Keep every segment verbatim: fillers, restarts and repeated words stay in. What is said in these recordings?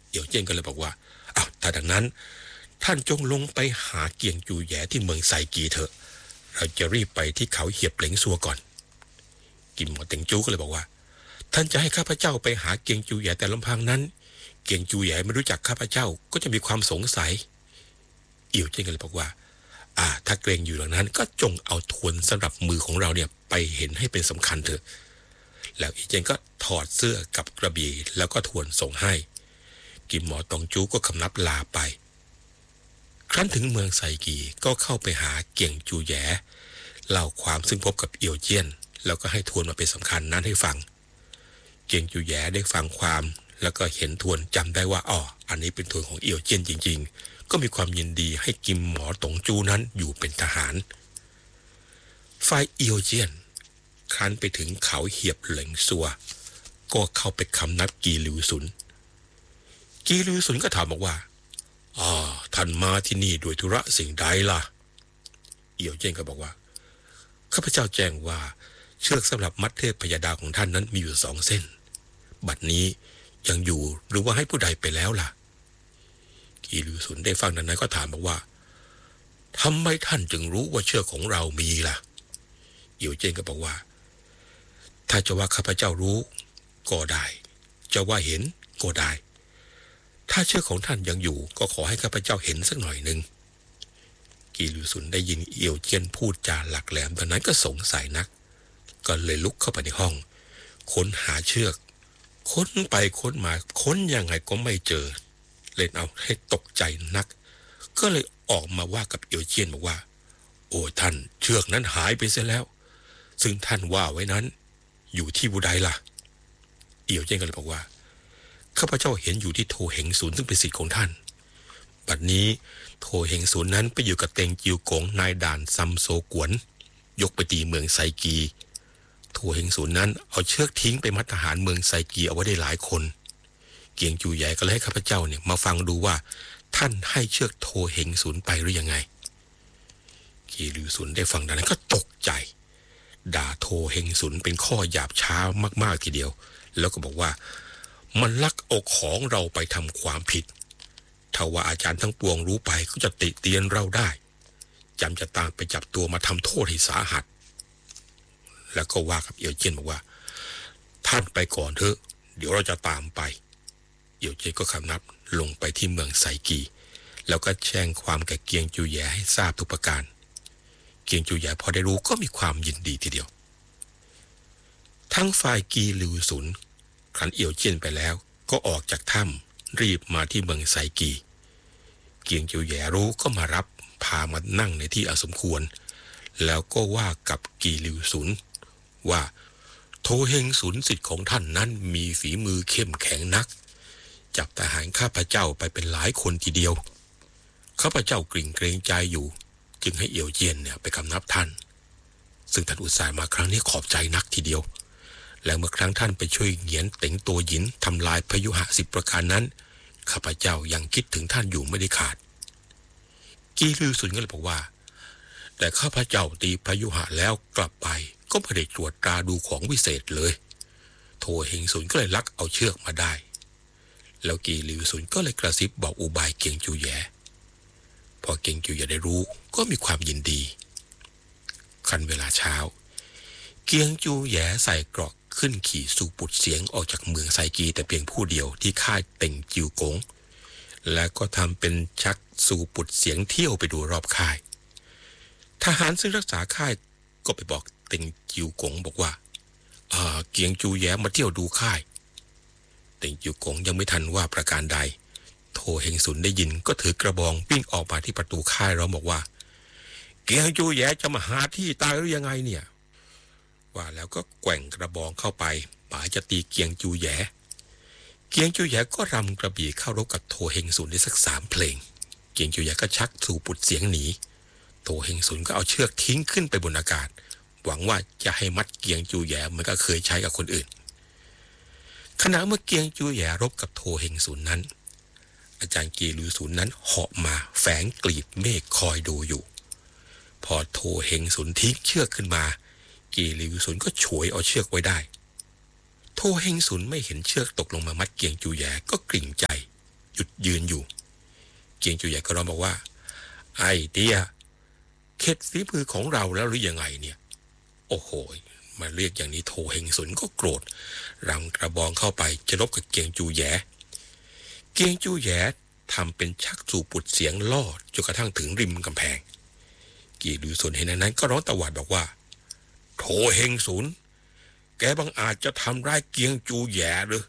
เอี่ยวเจี้ยนก็เลยบอกว่าอ้าวถ้าดังนั้นท่านจงลงไปหาเกียงจูแหย่ที่เมืองไซกีเถอะเราจะรีบไปที่เขาเหียบเหลงซัวก่อนกิมหมอเต็งจูก็เลยบอกว่าท่านจะให้ข้าพเจ้าไปหาเกียงจูแหย่แต่ลำพังนั้นเกียงจูแหย่ไม่รู้จักข้าพเจ้าก็จะมีความสงสัยเอี่ยวเจี้ยนก็เลยบอกว่าอ่าถ้าเกรงอยู่ดังนั้นก็จงเอาทวนสำหรับมือของเราเนี่ยไปเห็นให้เป็นสำคัญเถอะแล้วอีเจนก็ถอดเสื้อกับกระบี่แล้วก็ทวนส่งให้กิมหมอตงจูก็คำนับลาไปครั้นถึงเมืองไซกีก็เข้าไปหาเกียงจูแหย่เล่าความซึ่งพบกับเอี่ยวเจี้ยนแล้วก็ให้ทวนมาเป็นสำคัญนั้นให้ฟังเกียงจูแหย่ได้ฟังความแล้วก็เห็นทวนจำได้ว่าอ๋ออันนี้เป็นทวนของเอี่ยวเจี้ยนจริงๆก็มีความยินดีให้กิมหมอตงจูนั้นอยู่เป็นทหารฝ่ายเอี่ยวเจี้ยนครั้นไปถึงเขาเหียบเหลงซัวก็เข้าไปคำนับกีหลิวซุนกีหลิวซุนก็ถามบอกว่าอ๋อท่านมาที่นี่ด้วยธุระสิ่งใดล่ะเอี่ยวเจี้ยนก็บอกว่าข้าพเจ้าแจ้งว่าเชือกสำหรับมัดเทพพยาดาของท่านนั้นมีอยู่สองเส้นบัดนี้ยังอยู่หรือว่าให้ผู้ใดไปแล้วล่ะกีหลิวซุนได้ฟังดังนั้นก็ถามบอกว่าทำไมท่านจึงรู้ว่าเชือกของเรามีล่ะเอี่ยวเจี้ยนก็บอกว่าถ้าจะว่าข้าพเจ้ารู้ก็ได้จะว่าเห็นก็ได้ถ้าเชือกของท่านยังอยู่ก็ขอให้ข้าพเจ้าเห็นสักหน่อยนึงกีหลิวซุนได้ยินเอี่ยวเจี้ยนพูดจาหลักแหลมดังนั้นก็สงสัยนักก็เลยลุกเข้าไปในห้องค้นหาเชือกค้นไปค้นมาค้นยังไงก็ไม่เจอเล่นเอาให้ตกใจนักก็เลยออกมาว่ากับเอี่ยวเจี้ยนบอกว่าโอ้ท่านเชือกนั้นหายไปเสียแล้วซึ่งท่านว่าไว้นั้นอยู่ที่บุไดล่ะเอี่ยวเจี้ยนก็เลยบอกว่าข้าพเจ้าเห็นอยู่ที่โถเห็งศูนย์ซึ่งเป็นศิษย์ของท่านบัดนี้โถเห็งศูนย์นั้นไปอยู่กับเต็งจิวกงนายด่านซัมโซกวนยกไปตีเมืองไซกีโถเห็งศูนย์นั้นเอาเชือกทิ้งไปมัดทหารเมืองไซกีเอาไว้ได้หลายคนเกียงจูใหญ่ก็เลยให้ข้าพเจ้าเนี่ยมาฟังดูว่าท่านให้เชือกโถเห็งศูนย์ไปหรือยังไงกีหลิวซุนได้ฟังดังนั้นก็ตกใจด่าโถเห็งศูนย์เป็นข้อหยาบช้ามากๆทีเดียวแล้วก็บอกว่ามันลักเอาของเราไปทำความผิดถ้าว่าอาจารย์ทั้งปวงรู้ไปก็จะติเตียนเราได้จำจะตามไปจับตัวมาทำโทษให้สาหัสแล้วก็ว่ากับเอี่ยวเจี้ยนบอกว่าท่านไปก่อนเถอะเดี๋ยวเราจะตามไปเอี่ยวเจี้ยนก็คำนับลงไปที่เมืองไซกีแล้วก็แจ้งความแก่เกียงจูแหย่ให้ทราบทุกประการเกียงจูแหย่พอได้รู้ก็มีความยินดีทีเดียวทั้งฝ่ายกีหลิวซุนครั้นเอี่ยวเจี้ยนไปแล้วก็ออกจากถ้ำรีบมาที่เมืองไซกีเกียงจูแหย่รู้ก็มารับพามานั่งในที่อาสมควรแล้วก็ว่ากับกีหลิวซุนว่าโถเฮงซุนศิษย์ของท่านนั้นมีฝีมือเข้มแข็งนักจับทหารข้าพเจ้าไปเป็นหลายคนทีเดียวข้าพเจ้ากริ่งเกรงใจอยู่จึงให้เอี่ยวเจี้ยนเนี่ยไปคำนับท่านซึ่งท่านอุตส่าห์มาครั้งนี้ขอบใจนักทีเดียวและเมื่อครั้งท่านไปช่วยเหงียนเต็งตัวหยินทำลายพยุหะสิบประการนั้นข้าพเจ้ายังคิดถึงท่านอยู่ไม่ได้ขาดกีหลิวซุนก็เลยบอกว่าแต่ข้าพเจ้าตีพยุหะแล้วกลับไปก็ไม่ได้ตรวจตราดูของวิเศษเลยโถเฮงซุนก็เลยลักเอาเชือกมาได้แล้วกีหลิวซุนก็เลยกระซิบบอกอุบายเกียงจูแหย่พอเกียงจูแหย่ได้รู้ก็มีความยินดีคันเวลาเช้าเกียงจูแหย่ใส่เกราะขึ้นขี่สู่ปุดเสียงออกจากเมืองไซกีแต่เพียงผู้เดียวที่ค่ายเต็งจิวกงและก็ทำเป็นชักสู่ปุดเสียงเที่ยวไปดูรอบค่ายทหารซึ่งรักษาค่ายก็ไปบอกเต็งจิวกงบอกว่าอ่าเกียงจูแหย่มาเที่ยวดูค่ายเต็งจิวกงยังไม่ทันว่าประการใดโถเฮงซุนได้ยินก็ถือกระบองวิ่งออกมาที่ประตูค่ายร้องบอกว่าเกียงจูแหย่จะมาหาที่ตายหรือยังไงเนี่ยว่าแล้วก็แกว่งกระบองเข้าไปหมายจะตีเกียงจูแหย่เกียงจูแหย่ก็รำกระบี่เข้ารบกับโถเฮงซุนได้สักสามเพลงเกียงจูแหย่ก็ชักสู่ปุดเสียงหนีโถเฮงซุนก็เอาเชือกทิ้งขึ้นไปบนอากาศหวังว่าจะให้มัดเกียงจูแหย่เหมือนกับเคยใช้กับคนอื่นขณะเมื่อเกียงจูแหย่รบกับโถเฮงซุนนั้นอาจารย์กีหลิวซุนนั้นเหาะมาแฝงกลีบเมฆคอยดูอยู่พอโถเฮงซุนทิ้งเชือกขึ้นมากีหลิวซุนก็ฉวยเอาเชือกไว้ได้โถเฮงซุนไม่เห็นเชือกตกลงมามัดเกียงจูแหย่ก็กริ่งใจหยุดยืนอยู่เกียงจูใหญ่ก็ร้องบอกว่าไอ้เตี้ยเข็ดฝีมือของเราแล้วหรือยังไงเนี่ยโอ้โหมาเรียกอย่างนี้โทเฮงสุนก็โกรธรำกระบองเข้าไปจะรบกับเกียงจูแย่เกียงจูแย่ทำเป็นชักจูปุดเสียงล่อจนกระทั่งถึงริมกำแพงกีหลิวซุนเห็นนั้นก็ร้องตะหวาดบอกว่าโทเฮงสุนแกบังอาจจะทำร้ายเกียงจูแย่หรือ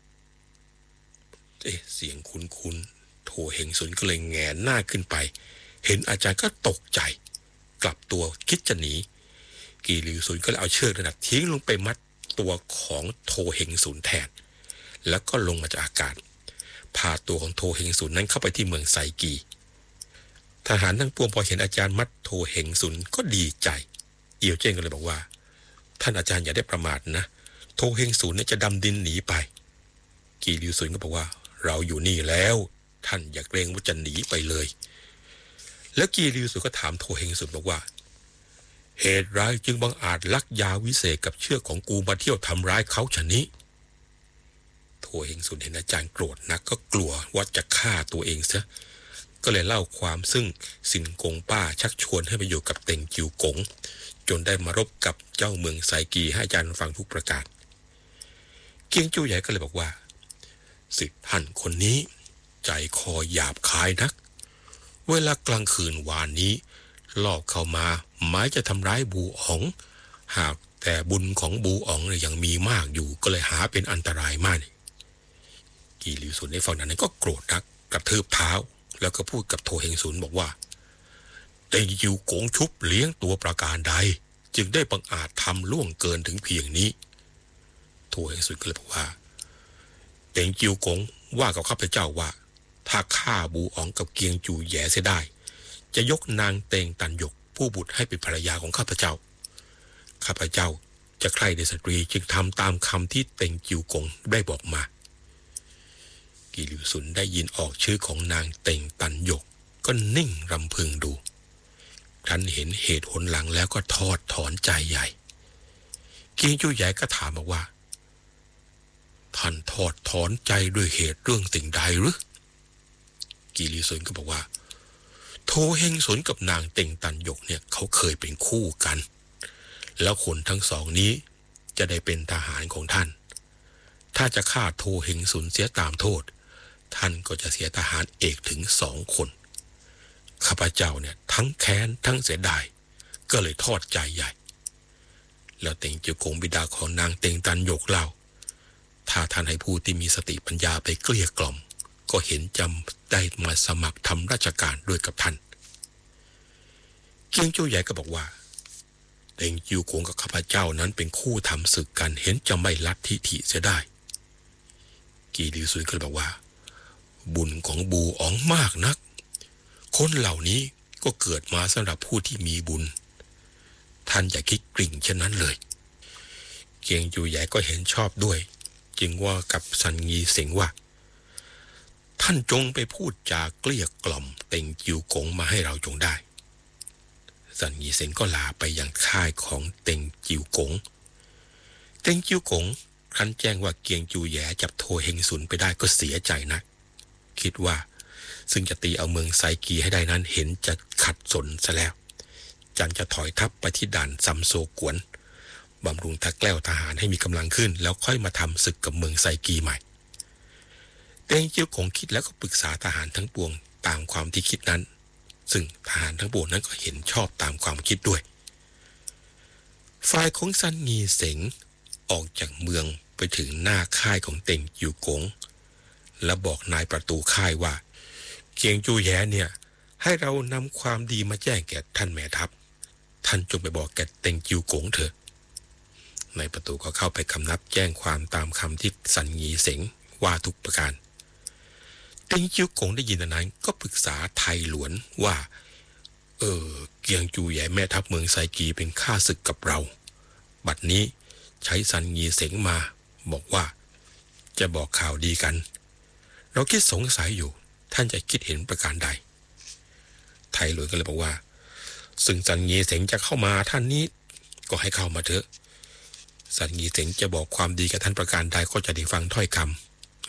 เอ๊ะเสียงคุ้นๆโทเฮงสุนก็เลยแงนหน้าขึ้นไปเห็นอาจารย์ก็ตกใจกลับตัวคิดจะหนีกีหลิวซุนก็เลยเอาเชือกระดับทิ้งลงไปมัดตัวของโทเฮงสุนแทนแล้วก็ลงมาจากอากาศพาตัวของโทเฮงสุนนั้นเข้าไปที่เมืองไซกีทหารทั้งปวงพอเห็นอาจารย์มัดโทเฮงสุนก็ดีใจเอี่ยวเจ้งก็เลยบอกว่าท่านอาจารย์อย่าได้ประมาทนะโทเฮงสุนเนี่ยจะดำดินหนีไปกีหลิวซุนก็บอกว่าเราอยู่นี่แล้วท่านอย่าเกรงว่าจะหนีไปเลยแล้วกีหลิวซุนก็ถามโทเฮงสุนบอกว่าเหตุไรจึงบังอาจลักยาวิเศษกับเชือกของกูมาเที่ยวทำร้ายเขาชะนี้โทเฮงสุนเห็นอาจารย์โกรธนักก็กลัวว่าจะฆ่าตัวเองซะก็เลยเล่าความซึ่งสินกงป้าชักชวนให้ไปอยู่กับเต็งจิวกงจนได้มารบกับเจ้าเมืองไซกีให้อาจารย์ฟังทุกประการเกียงจูใหญ่ก็เลยบอกว่าสิทธิ์ท่านคนนี้ใจคอหยาบคายนักเวลากลางคืนวานนี้ลอบเข้ามาหมายจะทำร้ายบูอ๋องหากแต่บุญของบูอ๋องเนี่ยยังมีมากอยู่ก็เลยหาเป็นอันตรายมากกีหลิวซุนได้ฟังนั้นก็โกรธนักกระทืบเท้าแล้วก็พูดกับโทเฮงสุนบอกว่าเต็งจิวกงชุบเลี้ยงตัวประการใดจึงได้บังอาจทำล่วงเกินถึงเพียงนี้โทเฮงสุนก็เลยบอกว่าเต็งจิวกงว่ากับข้าพเจ้าว่าถ้าฆ่าบูอ๋องกับเกียงจูแย่เสียได้จะยกนางเต็งตันหยกผู้บุตรให้เป็นภรรยาของข้าพเจ้าข้าพเจ้าจะใคร่ในสตรีจึงทำตามคำที่เต็งจิวกงได้บอกมากีหลิวซุนได้ยินออกชื่อของนางเต็งตันหยกก็นิ่งรำพึงดูครั้นเห็นเหตุหนหลังแล้วก็ทอดถอนใจใหญ่เกียงจูใหญ่ก็ถามบอกว่าท่านทอดถอนใจด้วยเหตุเรื่องสิ่งใดหรือกีหลิวซุนก็บอกว่าโทเฮงสุนกับนางเต็งตันหยกเนี่ยเขาเคยเป็นคู่กันแล้วคนทั้งสองนี้จะได้เป็นทหารของท่านถ้าจะฆ่าโทเฮงสุนเสียตามโทษท่านก็จะเสียทหารเอกถึงสองคนข้าพเจ้าเนี่ยทั้งแค้นทั้งเสียดายก็เลยทอดใจใหญ่แล้วเต็งจิวกงบิดาของนางเต็งตันหยกเล่าถ้าท่านให้ผู้ที่มีสติปัญญาไปเกลี้ยกล่อมก็เห็นจำได้มาสมัครทำราชการด้วยกับท่านเกียงจูใหญ่ก็บอกว่าเต็งจิวกงกับข้าพเจ้านั้นเป็นคู่ทำศึกกันเห็นจะไม่ลัดทิฐิเสียได้กีหลิวซุนก็บอกว่าบุญของบูอ๋องมากนักคนเหล่านี้ก็เกิดมาสำหรับผู้ที่มีบุญท่านอย่าคิดกริ่งเช่นนั้นเลยเกียงจูใหญ่ก็เห็นชอบด้วยจึงว่ากับซันงีเสิงว่าท่านจงไปพูดจาเกลี้ยกล่อมเต็งจิวกงมาให้เราจงได้ซันงีเสิงก็ลาไปยังค่ายของเต็งจิวกงเต็งจิวกงครั้นแจ้งว่าเกียงจูแย่จับโทเฮงสุนไปได้ก็เสียใจนักคิดว่าซึ่งจะตีเอาเมืองไซกีให้ได้นั้นเห็นจะขัดสนซะแล้วจันจะถอยทัพไปที่ด่านซัมโซกวนบำรุงทักแกล้วทหารให้มีกำลังขึ้นแล้วค่อยมาทำศึกกับเมืองไซกีใหม่เต็งจิวกงคิดแล้วก็ปรึกษาทหารทั้งปวงตามความที่คิดนั้นซึ่งทหารทั้งปวงนั้นก็เห็นชอบตามความคิดด้วยฝ่ายของซันงีเสิงออกจากเมืองไปถึงหน้าค่ายของเต็งจิวกงและบอกนายประตูค่ายว่าเกียงจูแย่เนี่ยให้เรานำความดีมาแจ้งแก่ท่านแม่ทัพท่านจงไปบอกแก่เต็งจิวกงเถอะนายประตูก็เข้าไปคำนับแจ้งความตามคำที่ซันงีเสิงว่าทุกประการเต็งจิวกงได้ยินนั้นก็ปรึกษาไทหลวนว่าเออเกียงจูแย่แม่ทัพเมืองไซกีเป็นข้าศึกกับเราบัดนี้ใช้ซันงีเสิงมาบอกว่าจะบอกข่าวดีกันเราคิดสงสัยอยู่ท่านจะคิดเห็นประการใดไทหลวนก็เลยบอกว่าซึ่งซันงีเสิงจะเข้ามาท่านนี้ก็ให้เข้ามาเถอะซันงีเสิงจะบอกความดีกับท่านประการใดก็จะได้ฟังถ้อยคำแส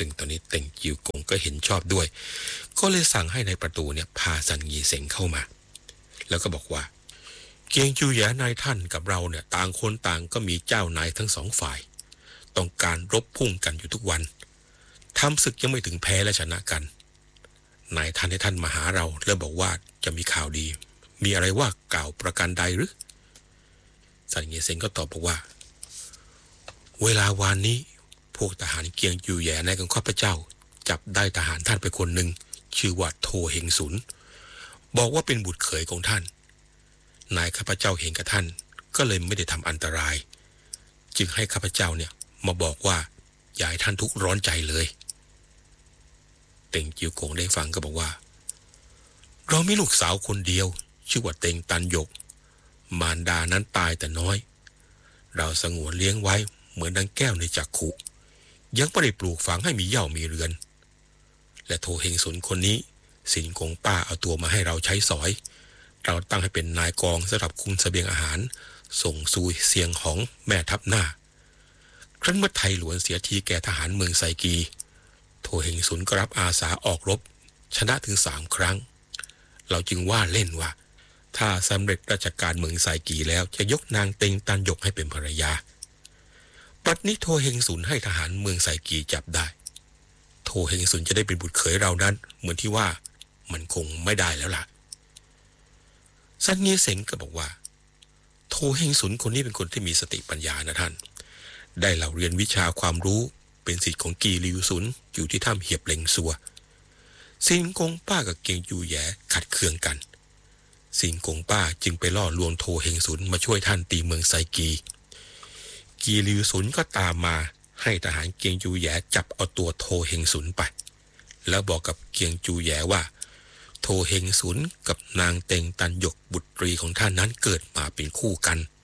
ซึ่งตอนนี้เต็งจิวกงก็เห็นชอบด้วยก็เลยสั่งให้ในประตูเนี่ยพาซันยีเซ็งเข้ามาแล้วก็บอกว่าเกียงจูแยนายท่านกับเราเนี่ยต่างคนต่างก็มีเจ้านายทั้งสองฝ่ายต้องการรบพุ่งกันอยู่ทุกวันทำศึกยังไม่ถึงแพ้และชนะกันนายท่านให้ท่านมาหาเราแล้วบอกว่าจะมีข่าวดีมีอะไรว่ากล่าวประการใดหรือซันยีเซ็งก็ตอบบอกว่าเวลาวานนี้พวกทหารเกียงจูแยในของข้าพเจ้าจับได้ทหารท่านไปคนหนึ่งชื่อว่าโทเฮงสุนบอกว่าเป็นบุตรเขยของท่านนายข้าพเจ้าเห็นกับท่านก็เลยไม่ได้ทำอันตรายจึงให้ข้าพเจ้าเนี่ยมาบอกว่าอย่าให้ท่านทุกข์ร้อนใจเลยเต็งจิวกงได้ฟังก็บอกว่าเรามีลูกสาวคนเดียวชื่อว่าเต็งตันหยกมารดานั้นตายแต่น้อยเราสงวนเลี้ยงไว้เหมือนดังแก้วในจักขุยังไม่ได้ปลูกฝังให้มีเหย้ามีเรือนและโทเฮงสุนคนนี้สินกงป้าเอาตัวมาให้เราใช้สอยเราตั้งให้เป็นนายกองสำหรับคุมเสบียงอาหารส่งซูเซียงของแม่ทัพหน้าครั้นเมื่อไทหลวนเสียทีแก่ทหารเมืองไซกีโทเฮงสุนก็รับอาสาออกรบชนะถึงสามครั้งเราจึงว่าเล่นว่าถ้าสำเร็จราชการเมืองไซกีแล้วจะยกนางเต็งตันหยกให้เป็นภรรยาปัจจุบันโทเฮงสุนให้ทหารเมืองไซกีจับได้โทเฮงสุนจะได้เป็นบุตรเขยเรานั้นเหมือนที่ว่ามันคงไม่ได้แล้วล่ะซันเงียเซ็งก็บอกว่าโทเฮงสุนคนนี้เป็นคนที่มีสติปัญญานะท่านได้เหล่าเรียนวิชาความรู้เป็นศิษย์ของกีลิวสุนอยู่ที่ถ้ำเหียบเหล็งซัวซินกงป้ากับเกียงจูแยขัดเคืองกันซินกงป้าจึงไปล่อลวงโทเฮงสุนมาช่วยท่านตีเมืองไซกีกีลิวสุนก็ตามมาให้ทหารเกียงจูแยจับเอาตัวโทเฮงสุนไปแล้วบอกกับเกียงจูแยว่าโทเฮงสุนกับนางเต็งตันหยกบุตรีของท่านนั้นเกิดมาเป็นคู่กัน